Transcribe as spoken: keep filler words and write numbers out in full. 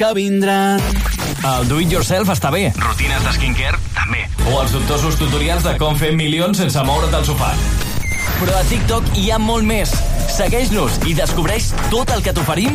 que vindran. El do-it-yourself està bé. Rutines de skincare, també. O els dubtosos tutorials de com fer milions sense moure't del sofà. Però a TikTok hi ha molt més. Segueix-nos i descobreix tot el que t'oferim